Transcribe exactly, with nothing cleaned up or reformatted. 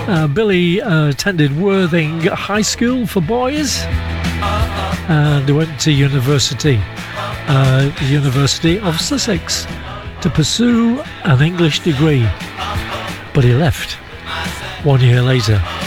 Uh, Billy uh, attended Worthing High School for boys and went to university, uh, the University of Sussex, to pursue an English degree. But he left one year later.